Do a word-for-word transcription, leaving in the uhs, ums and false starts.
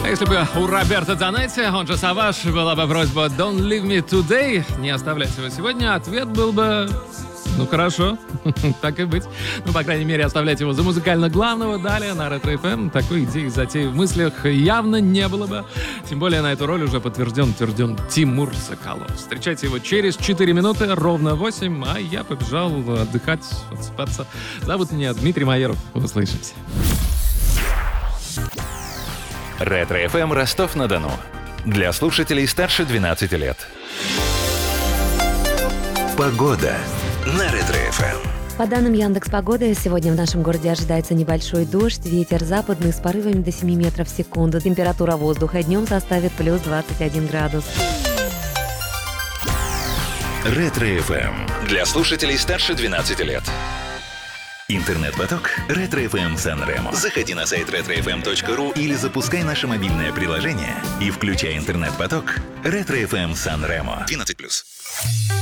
Если бы у Роберто Дзанетти, он же Саваш, была бы просьба «Don't leave me today», не оставлять его сегодня, ответ был бы... Ну, хорошо, так и быть. Ну, по крайней мере, оставлять его за музыкально главного. Далее на Ретро эф эм такой идеи, затеи в мыслях явно не было бы. Тем более на эту роль уже подтвержден, утвержден Тимур Соколов. Встречайте его через четыре минуты, ровно восемь, а я побежал отдыхать, отспаться. Зовут меня Дмитрий Майеров. Услышимся. Ретро эф эм Ростов-на-Дону. Для слушателей старше двенадцати лет. Погода на Ретро эф эм. По данным Яндекс.Погоды, сегодня в нашем городе ожидается небольшой дождь, ветер западный с порывами до семи метров в секунду. Температура воздуха днем составит плюс двадцать один градус. Ретро эф эм. Для слушателей старше двенадцати лет. Интернет-поток Ретро эф эм Сан-Ремо. Заходи на сайт ретро эф эм точка ру или запускай наше мобильное приложение и включай интернет-поток Ретро эф эм Сан-Ремо. двенадцать плюс.